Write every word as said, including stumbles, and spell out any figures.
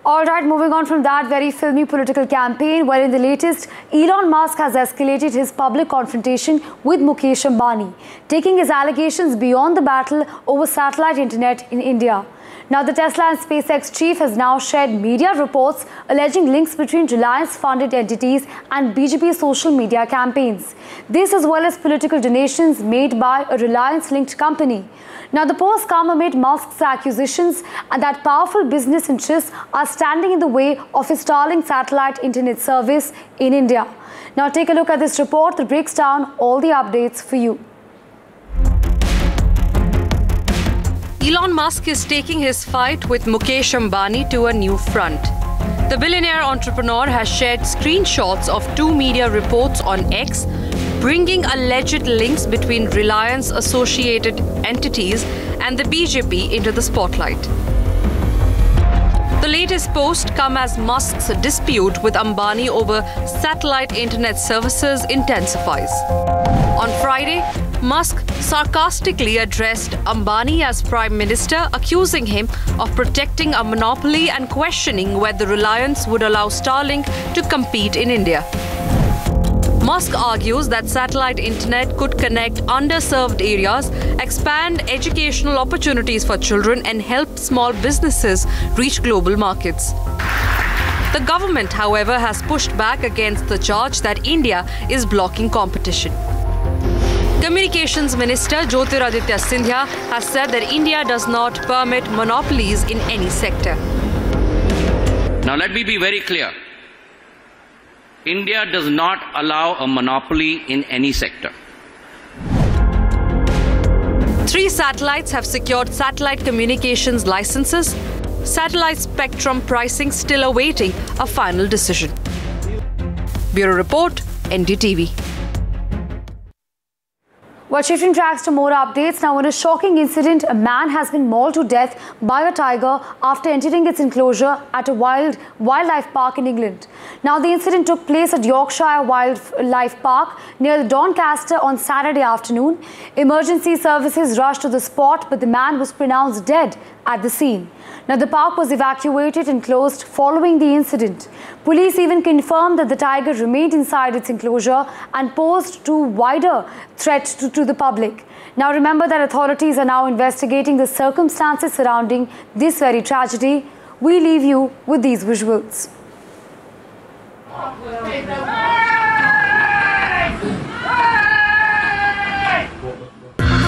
All right, moving on from that very filmy political campaign, well, in the latest, Elon Musk has escalated his public confrontation with Mukesh Ambani, taking his allegations beyond the battle over satellite internet in India. Now, the Tesla and SpaceX chief has now shared media reports alleging links between Reliance-funded entities and B J P social media campaigns. This as well as political donations made by a Reliance-linked company. Now, the posts come amid Musk's accusations that powerful business interests are standing in the way of his Starlink satellite internet service in India. Now, take a look at this report that breaks down all the updates for you. Elon Musk is taking his fight with Mukesh Ambani to a new front. The billionaire entrepreneur has shared screenshots of two media reports on X, bringing alleged links between Reliance-associated entities and the B J P into the spotlight. The latest post comes as Musk's dispute with Ambani over satellite internet services intensifies. On Friday, Musk sarcastically addressed Ambani as Prime Minister, accusing him of protecting a monopoly and questioning whether Reliance would allow Starlink to compete in India. Musk argues that satellite internet could connect underserved areas, expand educational opportunities for children, and help small businesses reach global markets. The government, however, has pushed back against the charge that India is blocking competition. Communications Minister Jyotiraditya Scindia has said that India does not permit monopolies in any sector. Now let me be very clear. India does not allow a monopoly in any sector. Three satellites have secured satellite communications licenses. Satellite spectrum pricing still awaiting a final decision. Bureau Report, N D T V. Well, shifting tracks to more updates. Now, in a shocking incident, a man has been mauled to death by a tiger after entering its enclosure at a wild wildlife park in England. Now, the incident took place at Yorkshire Wildlife Park near Doncaster on Saturday afternoon. Emergency services rushed to the spot, but the man was pronounced dead at the scene. Now, the park was evacuated and closed following the incident. Police even confirmed that the tiger remained inside its enclosure and posed a wider threat to, to the public. Now, remember that authorities are now investigating the circumstances surrounding this very tragedy. We leave you with these visuals.